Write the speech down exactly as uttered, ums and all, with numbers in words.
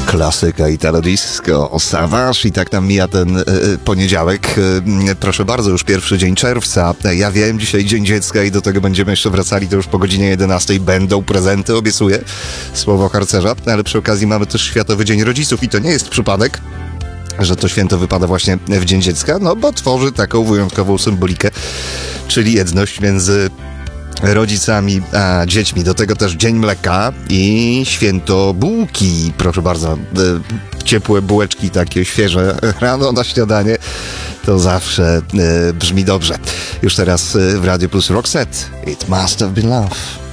Klasyka Italo Disco, Savage i tak nam mija ten y, poniedziałek. Y, proszę bardzo, już pierwszy dzień czerwca. Ja wiem, dzisiaj Dzień Dziecka i do tego będziemy jeszcze wracali, to już po godzinie jedenastej będą prezenty, obiecuję. Słowo harcerza, ale przy okazji mamy też Światowy Dzień Rodziców i to nie jest przypadek, że to święto wypada właśnie w Dzień Dziecka, no bo tworzy taką wyjątkową symbolikę, czyli jedność między rodzicami a dziećmi. Do tego też Dzień Mleka i święto bułki. Proszę bardzo, ciepłe bułeczki takie świeże rano na śniadanie to zawsze brzmi dobrze. Już teraz w Radio Plus Roxette. It must have been love.